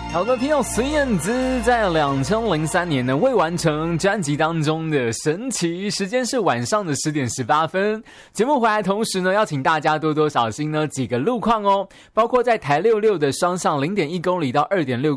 好的，听到孙燕姿在2003年呢未完成专辑当中的神奇，时间是晚上的10点18分。节目回来同时呢，要请大家多多小心呢几个路况哦，包括在台66的双向0.1公里到2.6